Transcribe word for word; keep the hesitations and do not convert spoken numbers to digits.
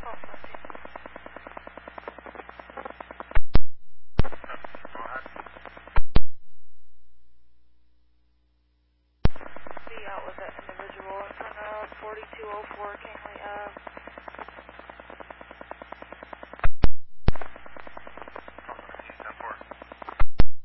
Be out with that individual in front of forty-two oh four Kingley Ave.